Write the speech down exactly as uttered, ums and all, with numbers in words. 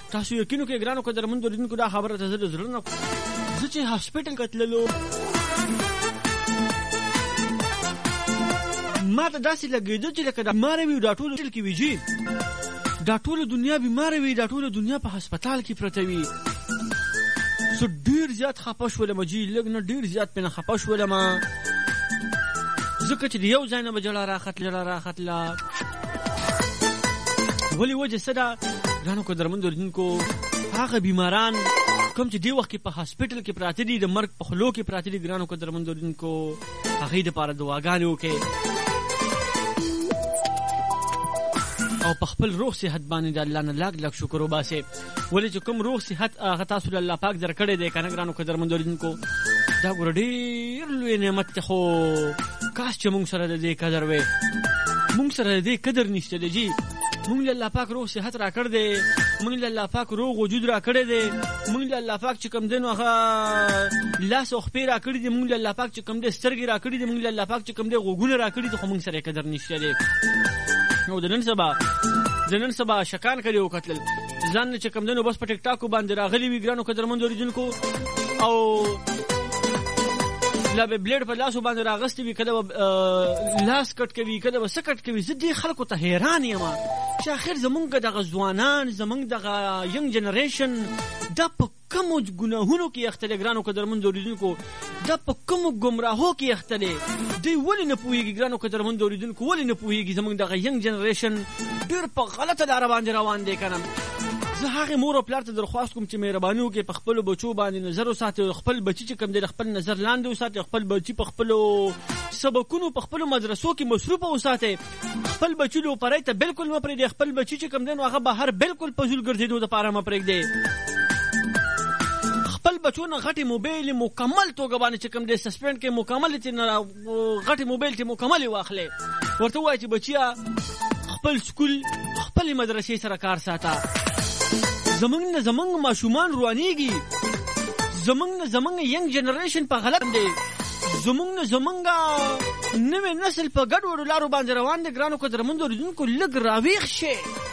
تاسو یقین وکړئ ګرانو قدرمنو اوریدونکو دا خبره ته زه د زړه نه زه چې هاسپټل ته تللو ما ته داسې لګېده چې لکه دا بیماره وي دا ټول کې وي جي دا ټوله دنیا بیماره وي دا ټوله دنیا په هسپتال کې پرته وي سو ډېر زیات خفه شولم جي لږ نه ډېر زیات پې نه خفه شولم ځکه چې د یو ځای نه به جړه راختله جړه راختله ولې وجه څه ده ګرانو قدرمنو اوریدونکو هغه بیماران کوم چې دې وخت کې په هاسپټل کې پراته دي د مرګ په خولو کې پراته دي ګرانو قدرمنو اوریدونکو هغوی دپاره دعاګانې وکړئ او په خپل روغ صحت باندې د الله نه لاک لاک شکر وباسئ ولې چې کوم روغ صحت هغه تاسو له الله پاک درکړی دی که نه ګرانو قدرمنو اوریدونکو دا ګوره ډېر لوی نعمت دی خو کاش چې موږ سره د دې قدر وی موږ سره د دې قدر نشته دی جي موږ له الله پاک روغ صحت راکړ دی موږ له الله پاک روغ وجود راکړی دی موږ له الله پاک چې کوم دی نو هغه لاس او خپې راکړي دي موږ له الله پاک چې کوم دی سترګې راکړي دي موږ له الله پاک چې کوم دی غوږونه راکړي دي خو موږ سره قدر نشته دی نو د نن سبا د نن سبا شکان کړي وکتل ځان چې کوم دی نو بس په ټیک ټاک باندې راغلي وي ګرانو قدرمنو اوریدونکو او لا به بلیډ په لاسو باندې راغستې وي کله به لاس کټ کوي کله به څه کټ کوي زه دې خلکو ته حیران یم چې اخر زمونږ دغه ځوانان زمونږ دغه ینګ جنریشن دا په کومو ګناهونو کې اخته دی ګرانو قدرمنو اوریدونکو دا په کومو ګمراهو کې اخته دی دوی ولې نه پوهېږي ګرانو قدرمنو اوریدونکو ولې نه پوهېږي زمونږ دغه ینګ جنریشن ډېر په غلطه لاره باندې روان دی که نه زه هغې مور او پلار ته درخواست کوم چې مهرباني وکړي په خپلو بچو باندې نظر وساتي خپل بچي چې کوم دی خپل نظر لاندې وساتي خپل بچي په خپلو سبقونو په خپلو مدرسو کې مصروفه وساتي خپل بچي لوپرۍ ته بلکل مه پرېږدي خپل بچي چې کوم دی نو هغه بهر بلکل په زول ګرځېدو دپاره مه پرېږدي خپل بچو نه غټې موبایل مکمل توګه باندې چې کوم دی سسپینډ کې مکمل چې غټې موبایل چې مکمل واخلې ورته ووایي چې بچیه خپل سکول خپلې مدرسې سره کار ساته زمونږ نه زمونږ ماشومان روانېږي زمونږ نه زمونږ ینګ جنریشن په غلط دی زمونږ نه زمونږ نوی نسل په ګډوډو لارو باندې روان دی ګرانو قدرمنو اوریدونکو لږ راویښ شئ